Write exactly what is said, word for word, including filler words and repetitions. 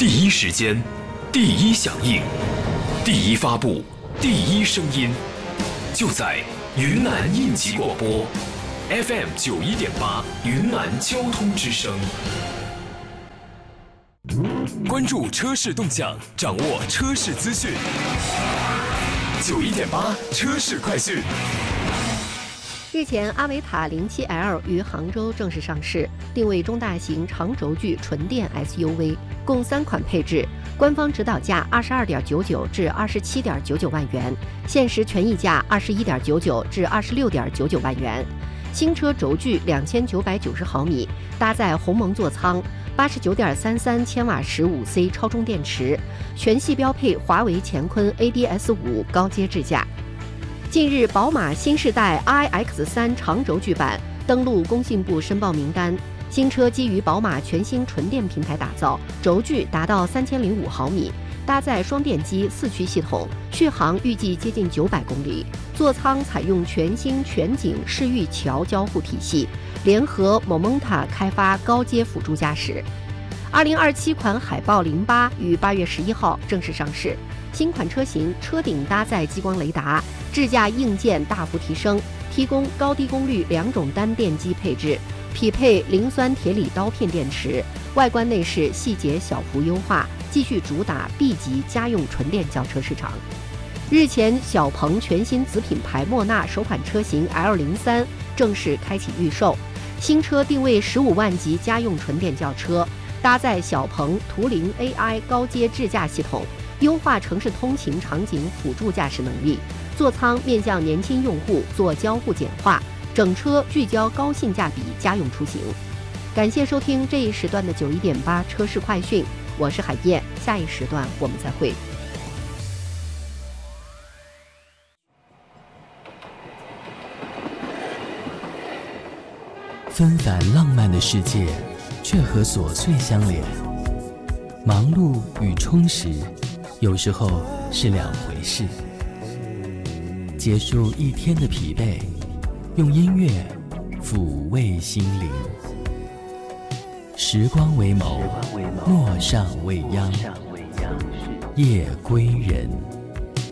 第一时间，第一响应，第一发布，第一声音，就在云南应急广播 F M 九一点八云南交通之声。关注车市动向，掌握车市资讯。九一点八车市快讯。 日前，阿维塔 零七 L 于杭州正式上市，定位中大型长轴距纯电 S U V， 共三款配置，官方指导价二十二点九九至二十七点九九万元，限时权益价二十一点九九至二十六点九九万元。新车轴距两千九百九十毫米，搭载鸿蒙座舱，八十九点三三千瓦时五 C 超充电池，全系标配华为乾坤 A D S 五 高阶智驾。近日，宝马新世代 I X 三 长轴距版登陆工信部申报名单。新车基于宝马全新纯电平台打造，轴距达到三千零五毫米，搭载双电机四驱系统，续航预计接近九百公里。座舱采用全新全景视域桥交互体系，联合 Momenta 开发高阶辅助驾驶。二零二七款海豹零八于八月十一号正式上市。新款车型车顶搭载激光雷达，智驾硬件大幅提升，提供高低功率两种单电机配置，匹配磷酸铁锂刀片电池。外观内饰细节小幅优化，继续主打 B 级家用纯电轿车市场。日前，小鹏全新子品牌莫纳首款车型 L 零三 正式开启预售。新车定位十五万级家用纯电轿车，搭载小鹏图灵 A I 高阶智驾系统，优化城市通勤场景辅助驾驶能力。座舱面向年轻用户做交互简化，整车聚焦高性价比家用出行。感谢收听这一时段的九一点八车市快讯，我是海燕，下一时段我们再会。 纷繁浪漫的世界，却和琐碎相连。忙碌与充实，有时候是两回事。结束一天的疲惫，用音乐抚慰心灵。时光为眸，陌上未央，夜归人。